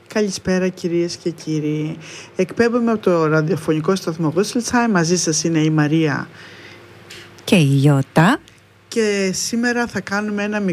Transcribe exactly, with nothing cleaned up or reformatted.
Καλησπέρα κυρίες και κύριοι. Εκπέμπουμε από το ραδιοφωνικό σταθμό Rüsselsheim. Μαζί σας είναι η Μαρία και η Ιώτα. Και σήμερα θα κάνουμε ένα